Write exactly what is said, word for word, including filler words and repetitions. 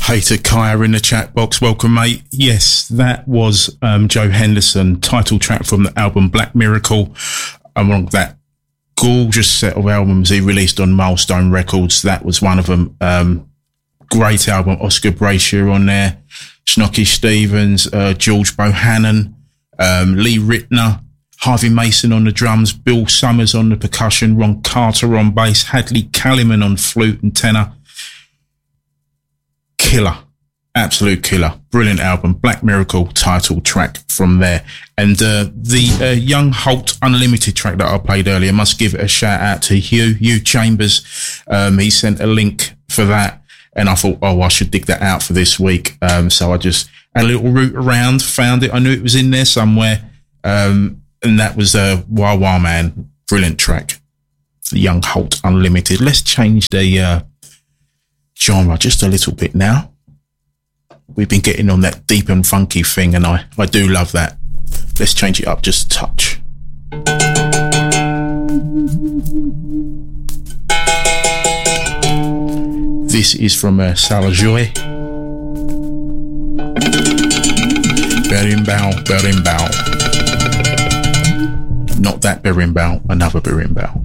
Hater Kaya in the chat box. Welcome, mate. Yes, that was um, Joe Henderson, title track from the album Black Miracle, among that gorgeous set of albums he released on Milestone Records. That was one of them. Um, great album. Oscar Brashear on there, Schnocky Stevens, uh, George Bohannon, um, Lee Ritner, Harvey Mason on the drums, Bill Summers on the percussion, Ron Carter on bass, Hadley Calliman on flute and tenor. Killer, absolute killer, brilliant album. Black Miracle title track from there. And uh, the uh, Young Holt Unlimited track that I played earlier, must give it a shout out to Hugh, Hugh Chambers. Um, he sent a link for that, and I thought, oh, I should dig that out for this week. Um, so I just had a little route around, found it. I knew it was in there somewhere. Um, and that was uh, Wah Wah Man, brilliant track. The Young Holt Unlimited. Let's change the uh, genre just a little bit now. We've been getting on that deep and funky thing, and I, I do love that. Let's change it up just a touch. This is from uh, Salajoy. Berimbau, Berimbau. Not that Berimbau, another Berimbau.